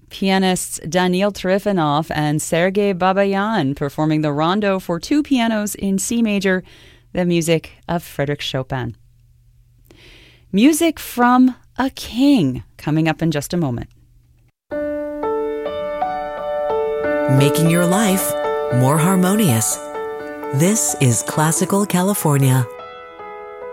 Pianists Daniil Trifonov and Sergei Babayan performing the Rondo for two pianos in C major, the music of Frédéric Chopin. Music from a king coming up in just a moment. Making your life more harmonious. This is Classical California.